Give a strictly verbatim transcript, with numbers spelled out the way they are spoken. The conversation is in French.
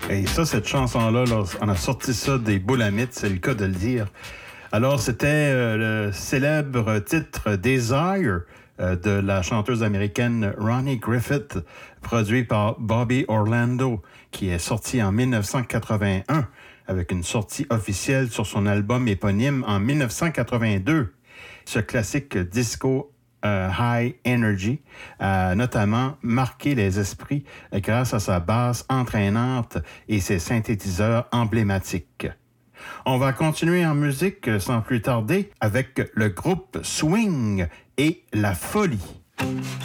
Et ça, cette chanson-là, là, on a sorti ça des boulamites, c'est le cas de le dire. Alors, c'était euh, le célèbre titre Desire euh, de la chanteuse américaine Ronnie Griffith, produit par Bobby Orlando, qui est sorti en dix-neuf cent quatre-vingt-un, avec une sortie officielle sur son album éponyme en dix-neuf cent quatre-vingt-deux. Ce classique disco Uh, High Energy a notamment marqué les esprits grâce à sa basse entraînante et ses synthétiseurs emblématiques. On va continuer en musique sans plus tarder avec le groupe Swing et La Folie.